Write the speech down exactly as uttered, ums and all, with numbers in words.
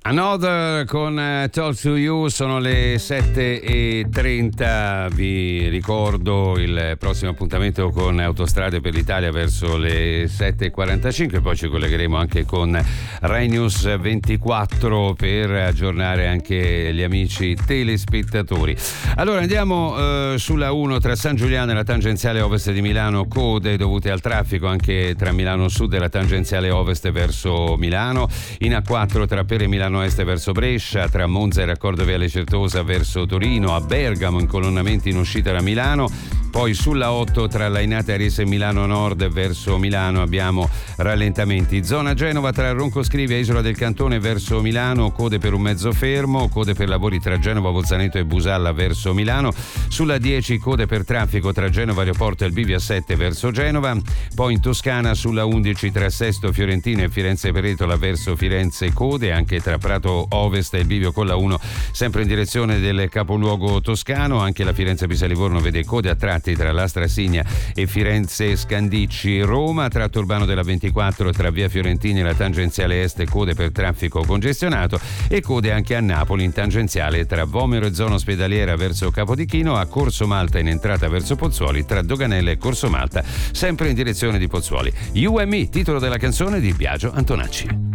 Another con uh, Talk to You, sono le sette e trenta, vi ricordo il prossimo appuntamento con Autostrade per l'Italia verso le sette e quarantacinque, poi ci collegheremo anche con Rai News ventiquattro per aggiornare anche gli amici telespettatori. Allora andiamo uh, sulla uno tra San Giuliano e la tangenziale ovest di Milano, code dovute al traffico anche tra Milano Sud e la tangenziale ovest verso Milano, in A quattro tra Pere Milano Est verso Brescia, tra Monza e raccordo Viale Certosa verso Torino, a Bergamo incolonnamenti in uscita da Milano, poi sulla otto tra Lainate Arese e Milano Nord verso Milano abbiamo rallentamenti. Zona Genova tra Ronco Scrivia e Isola del Cantone verso Milano, code per un mezzo fermo, code per lavori tra Genova, Bolzaneto e Busalla verso Milano, sulla dieci code per traffico tra Genova Aeroporto e il Bivio sette verso Genova, poi in Toscana sulla undici tra Sesto Fiorentina e Firenze Peretola verso Firenze, code anche tra Prato Ovest e il bivio con la uno sempre in direzione del capoluogo toscano, anche la Firenze Pisa Livorno vede code a tratti tra Lastra Signa e Firenze Scandicci Roma, tratto urbano della ventiquattro tra via Fiorentini e la tangenziale est, code per traffico congestionato, e code anche a Napoli in tangenziale tra Vomero e zona ospedaliera verso Capodichino, a Corso Malta in entrata verso Pozzuoli tra Doganella e Corso Malta sempre in direzione di Pozzuoli. You and Me, titolo della canzone di Biagio Antonacci.